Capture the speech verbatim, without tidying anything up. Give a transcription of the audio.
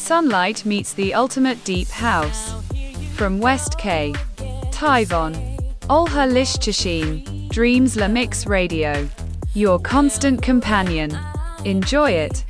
Sunlight meets the ultimate deep house. From West K. Tyvon. Olha Lichtachine. Dreams La Mix Radio. Your constant companion. Enjoy it.